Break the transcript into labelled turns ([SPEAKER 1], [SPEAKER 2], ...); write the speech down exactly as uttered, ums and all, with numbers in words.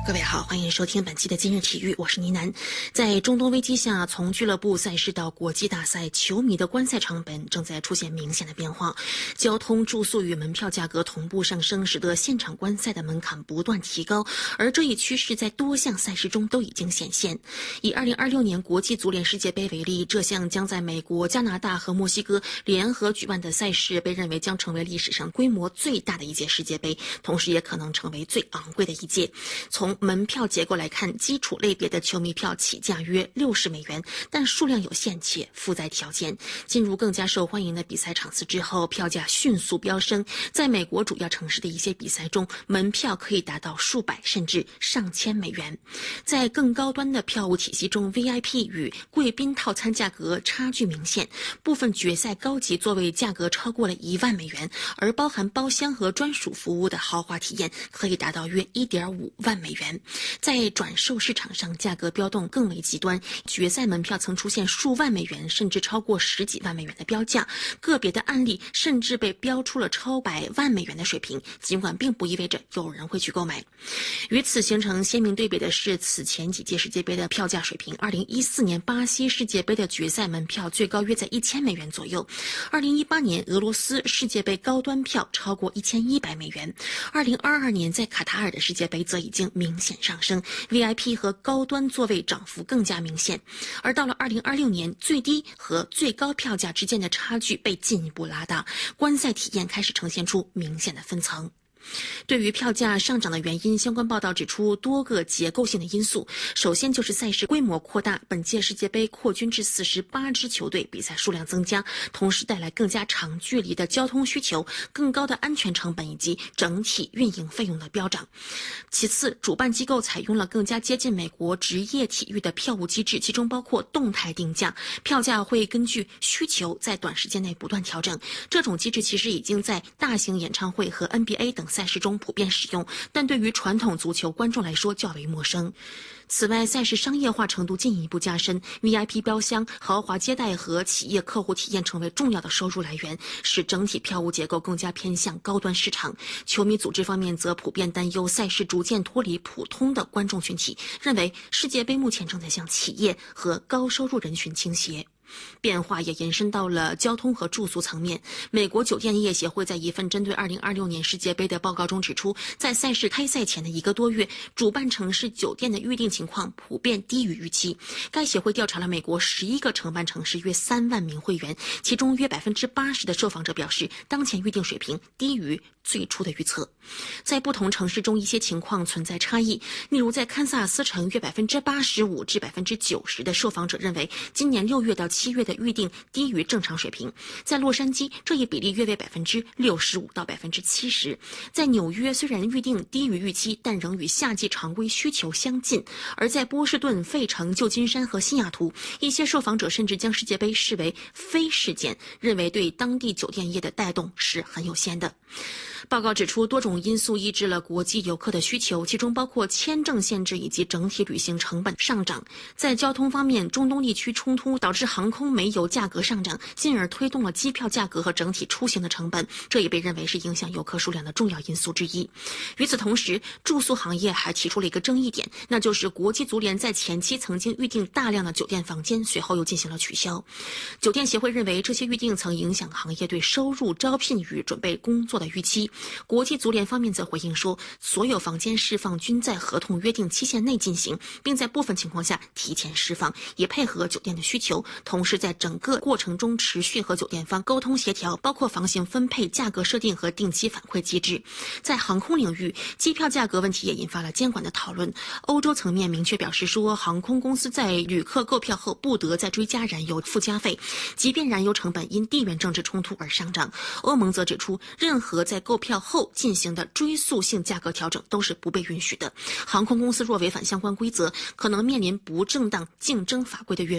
[SPEAKER 1] 各位好，欢迎收听本期的今日体育，我是倪楠。在中东危机下，从俱乐部赛事到国际大赛，球迷的观赛成本正在出现明显的变化。交通、住宿与门票价格同步上升，使得现场观赛的门槛不断提高，而这一趋势在多项赛事中都已经显现。以二零二六年国际足联世界杯为例，这项将在美国、加拿大和墨西哥联合举办的赛事，被认为将成为历史上规模最大的一届世界杯，同时也可能成为最昂贵的一届。从门票结构来看，基础类别的球迷票起价约六十美元，但数量有限且附带条件。进入更加受欢迎的比赛场次之后，票价迅速飙升。在美国主要城市的一些比赛中，门票可以达到数百甚至上千美元。在更高端的票务体系中 ，V I P 与贵宾套餐价格差距明显，部分决赛高级座位价格超过了一万美元，而包含包厢和专属服务的豪华体验可以达到约一点五万美元。在转售市场上，价格飙动更为极端，决赛门票曾出现数万美元甚至超过十几万美元的标价，个别的案例甚至被标出了超百万美元的水平，尽管并不意味着有人会去购买。与此形成鲜明对比的是，此前几届世界杯的票价水平。二零一四年巴西世界杯的决赛门票最高约在一千美元左右，二零一八年俄罗斯世界杯高端票超过一千一百美元，二零二二年在卡塔尔的世界杯则已经明显上升， V I P 和高端座位涨幅更加明显。而到了二零二六年，最低和最高票价之间的差距被进一步拉大，观赛体验开始呈现出明显的分层。对于票价上涨的原因，相关报道指出多个结构性的因素。首先就是赛事规模扩大，本届世界杯扩军至四十八支球队，比赛数量增加，同时带来更加长距离的交通需求、更高的安全成本以及整体运营费用的飙涨。其次，主办机构采用了更加接近美国职业体育的票务机制，其中包括动态定价，票价会根据需求在短时间内不断调整。这种机制其实已经在大型演唱会和 N B A 等赛事中普遍使用，但对于传统足球观众来说较为陌生。此外，赛事商业化程度进一步加深， V I P 包厢、豪华接待和企业客户体验成为重要的收入来源，使整体票务结构更加偏向高端市场。球迷组织方面则普遍担忧赛事逐渐脱离普通的观众群体，认为世界杯目前正在向企业和高收入人群倾斜。变化也延伸到了交通和住宿层面。美国酒店业协会在一份针对二零二六年世界杯的报告中指出，在赛事开赛前的一个多月，主办城市酒店的预订情况普遍低于预期。该协会调查了美国十一个承办城市约三万名会员，其中约百分之八十的受访者表示，当前预订水平低于最初的预测。在不同城市中，一些情况存在差异。例如，在堪萨斯城，约百分之八十五至百分之九十的受访者认为，今年六月到七月的预订低于正常水平。在洛杉矶，这一比例约为百分之六十五到百分之七十。在纽约，虽然预订低于预期，但仍与夏季常规需求相近。而在波士顿、费城、旧金山和西雅图，一些受访者甚至将世界杯视为非事件，认为对当地酒店业的带动是很有限的。报告指出，多种因素抑制了国际游客的需求，其中包括签证限制以及整体旅行成本上涨。在交通方面，中东地区冲突导致航空煤油价格上涨，进而推动了机票价格和整体出行的成本，这也被认为是影响游客数量的重要因素之一。与此同时，住宿行业还提出了一个争议点，那就是国际足联在前期曾经预订大量的酒店房间，随后又进行了取消。酒店协会认为，这些预订曾影响行业对收入、招聘与准备工作的预期。国际足联方面则回应说，所有房间释放均在合同约定期限内进行，并在部分情况下提前释放，也配合酒店的需求，同时在整个过程中持续和酒店方沟通协调，包括房型分配、价格设定和定期反馈机制。在航空领域，机票价格问题也引发了监管的讨论。欧洲层面明确表示说，航空公司在旅客购票后不得再追加燃油附加费，即便燃油成本因地缘政治冲突而上涨。欧盟则指出，任何在购票后进行的追溯性价格调整都是不被允许的。航空公司若违反相关规则，可能面临不正当竞争法规的约